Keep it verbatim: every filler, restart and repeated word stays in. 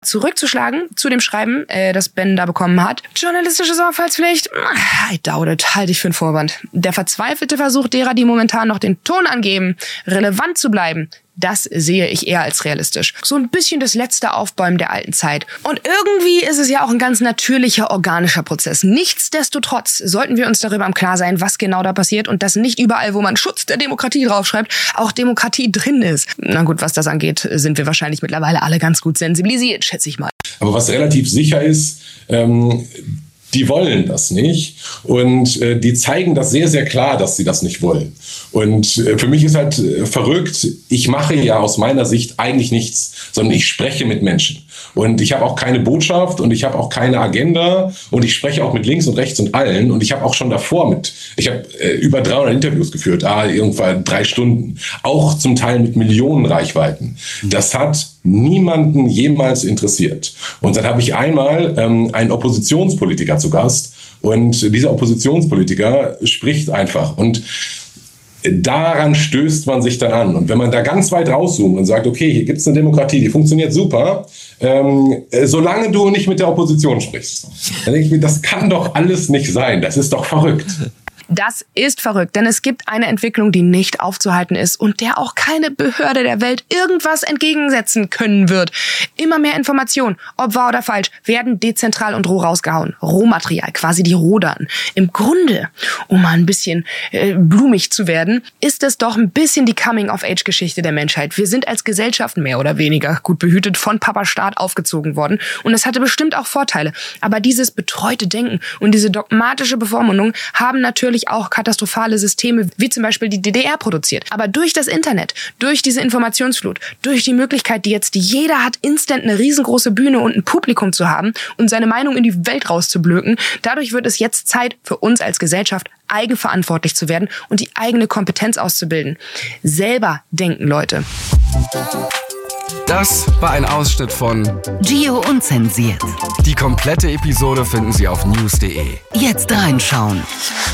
Zurückzuschlagen zu dem Schreiben, äh, das Ben da bekommen hat. Journalistische Sorgfaltspflicht? I doubt it. Halte ich für einen Vorwand. Der verzweifelte Versuch derer, die momentan noch den Ton angeben, relevant zu bleiben, das sehe ich eher als realistisch. So ein bisschen das letzte Aufbäumen der alten Zeit. Und irgendwie ist es ja auch ein ganz natürlicher, organischer Prozess. Nichtsdestotrotz sollten wir uns darüber im Klaren sein, was genau da passiert und dass nicht überall, wo man Schutz der Demokratie draufschreibt, auch Demokratie drin ist. Na gut, was das angeht, sind wir wahrscheinlich mittlerweile alle ganz gut sensibilisiert, schätze ich mal. Aber was relativ sicher ist, ähm, die wollen das nicht und äh, die zeigen das sehr, sehr klar, dass sie das nicht wollen. Und äh, für mich ist halt äh, verrückt, ich mache ja aus meiner Sicht eigentlich nichts, sondern ich spreche mit Menschen. Und ich habe auch keine Botschaft und ich habe auch keine Agenda und ich spreche auch mit links und rechts und allen. Und ich habe auch schon davor mit, ich habe äh, über dreihundert Interviews geführt, ah, irgendwann drei Stunden, auch zum Teil mit Millionen Reichweiten. Das hat niemanden jemals interessiert. Und dann habe ich einmal ähm, einen Oppositionspolitiker zu Gast und dieser Oppositionspolitiker spricht einfach und daran stößt man sich dann an. Und wenn man da ganz weit rauszoomt und sagt, okay, hier gibt es eine Demokratie, die funktioniert super, ähm, solange du nicht mit der Opposition sprichst. Dann denke ich mir, das kann doch alles nicht sein. Das ist doch verrückt. Das ist verrückt, denn es gibt eine Entwicklung, die nicht aufzuhalten ist und der auch keine Behörde der Welt irgendwas entgegensetzen können wird. Immer mehr Informationen, ob wahr oder falsch, werden dezentral und roh rausgehauen. Rohmaterial, quasi die Rohdaten. Im Grunde, um mal ein bisschen äh, blumig zu werden, ist es doch ein bisschen die Coming-of-Age-Geschichte der Menschheit. Wir sind als Gesellschaft mehr oder weniger gut behütet von Papa Staat aufgezogen worden und es hatte bestimmt auch Vorteile. Aber dieses betreute Denken und diese dogmatische Bevormundung haben natürlich auch katastrophale Systeme, wie zum Beispiel die D D R produziert. Aber durch das Internet, durch diese Informationsflut, durch die Möglichkeit, die jetzt jeder hat, instant eine riesengroße Bühne und ein Publikum zu haben und seine Meinung in die Welt rauszublöken, dadurch wird es jetzt Zeit für uns als Gesellschaft, eigenverantwortlich zu werden und die eigene Kompetenz auszubilden. Selber denken, Leute. Das war ein Ausschnitt von Gio Unzensiert. Die komplette Episode finden Sie auf news punkt de. Jetzt reinschauen.